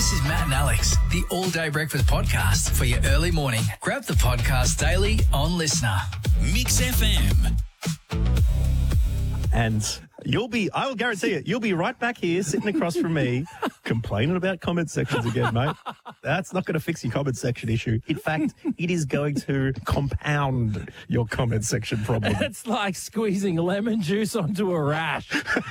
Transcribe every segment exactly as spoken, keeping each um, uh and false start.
This is Matt and Alex, the All Day Breakfast Podcast for your early morning. Grab the podcast daily on Listener. Mix F M. And you'll be, I will guarantee it, you'll be right back here sitting across from me complaining about comment sections again, mate. That's not going to fix your comment section issue. In fact, it is going to compound your comment section problem. It's like squeezing lemon juice onto a rash.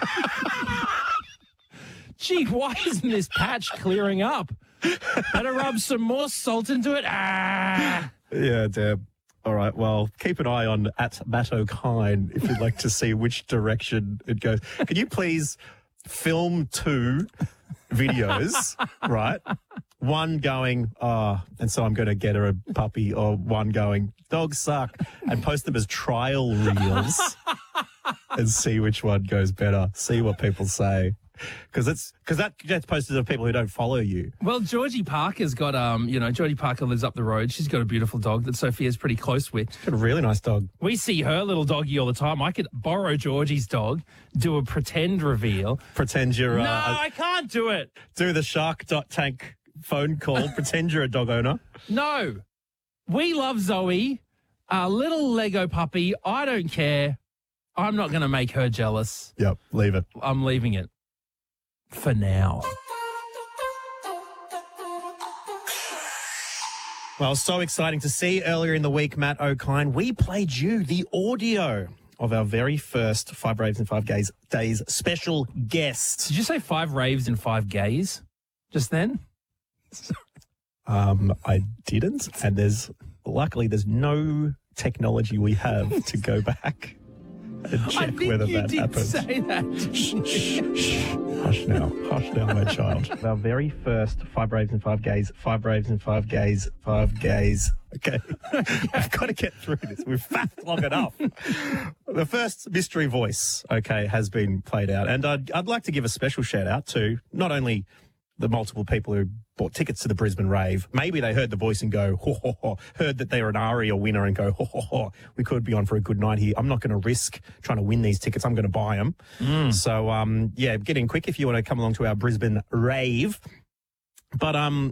Gee, why isn't this patch clearing up? Better rub some more salt into it. Ah! Yeah, damn. All right, well, keep an eye on at Matt O'Kine if you'd like to see which direction it goes. Can you please film two videos, right? One going, oh, and so I'm going to get her a puppy, or one going, dogs suck, and post them as trial reels and see which one goes better. See what people say. Because it's because that gets posted of people who don't follow you. Well, Georgie Parker's got, um, you know, Georgie Parker lives up the road. She's got a beautiful dog that Sophia's pretty close with. Got a really nice dog. We see her little doggy all the time. I could borrow Georgie's dog, do a pretend reveal. Pretend you're... No, Uh, I can't do it. do the Shark dot Tank phone call. Pretend you're a dog owner. No. We love Zoe, a little Lego puppy. I don't care. I'm not going to make her jealous. Yep, leave it. I'm leaving it. For now. Well, so exciting to see earlier in the week, Matt O'Kine. We played you the audio of our very first Five Raves and Five Gays Days special guest. Did you say five raves and five gays just then? Um, I didn't, and there's luckily there's no technology we have to go back and check I think whether you that did happened. say that. Shh, shh, shh. Hush now. Hush now, my child. Our very first Five Raves and Five Gays, Five Raves and Five Gays, Five Gays. Okay. We've got to get through this. We've faffed long enough. The first mystery voice, okay, has been played out. And I'd, I'd like to give a special shout out to not only the multiple people who bought tickets to the Brisbane Rave. Maybe they heard the voice and go, ho, ho, ho. Heard that they were an ARIA winner and go, ho, ho, ho. We could be on for a good night here. I'm not going to risk trying to win these tickets. I'm going to buy them. Mm. So, um, yeah, get in quick if you want to come along to our Brisbane Rave. But um,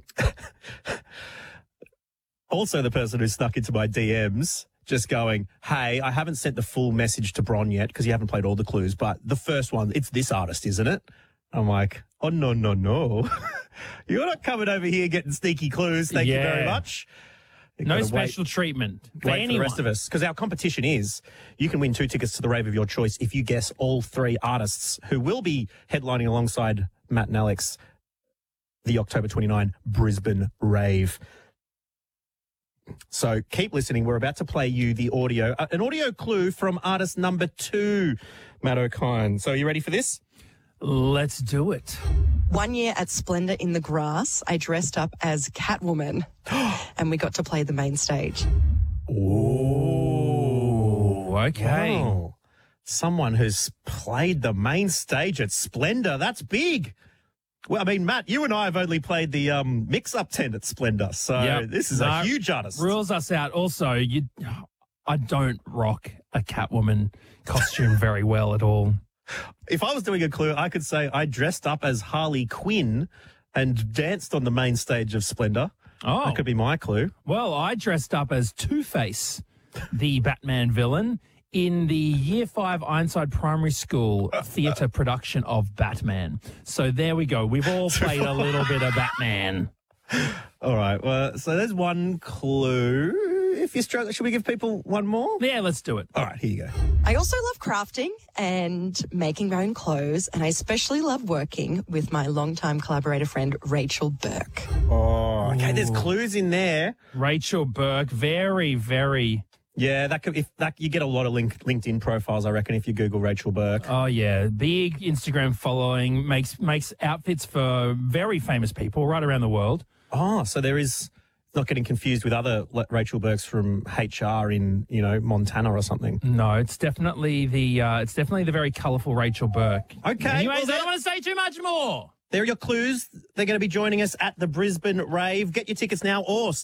also the person who snuck into my D Ms just going, hey, I haven't sent the full message to Bron yet because you haven't played all the clues, but the first one, it's this artist, isn't it? I'm like, oh, no, no, no. You're not coming over here getting sneaky clues. Thank Yeah. you very much. You've No got to special wait, treatment for wait for anyone. the rest of us. Because our competition is you can win two tickets to the rave of your choice if you guess all three artists who will be headlining alongside Matt and Alex the October twenty-ninth Brisbane Rave. So keep listening. We're about to play you the audio, uh, an audio clue from artist number two, Matt O'Kine. So are you ready for this? Let's do it. One year at Splendour in the Grass, I dressed up as Catwoman and we got to play the main stage. Oh, okay. Wow. Someone who's played the main stage at Splendour. That's big. Well, I mean, Matt, you and I have only played the um, mix-up tent at Splendour, so Yep. this is No, a huge artist. Rules us out. Also, you, I don't rock a Catwoman costume very well at all. If I was doing a clue, I could say I dressed up as Harley Quinn and danced on the main stage of Splendour. Oh. That could be my clue. Well, I dressed up as Two-Face, the Batman villain, in the Year five Ironside Primary School theatre production of Batman. So there we go. We've all played a little bit of Batman. All right. Well, so there's one clue. If you're struggling, should we give people one more? Yeah, let's do it. All right, here you go. I also love crafting and making my own clothes, and I especially love working with my longtime collaborator friend, Rachel Burke. Oh, okay. There's clues in there. Rachel Burke, very, very... Yeah, that could if that you get a lot of link, LinkedIn profiles, I reckon, if you Google Rachel Burke. Oh, yeah. Big Instagram following, makes makes outfits for very famous people right around the world. Oh, so there is not getting confused with other Le- Rachel Burkes from H R in, you know, Montana or something. No, it's definitely the uh, it's definitely the very colourful Rachel Burke. Okay, Anyways, well, I that- don't want to say too much more. There are your clues. They're going to be joining us at the Brisbane Rave. Get your tickets now or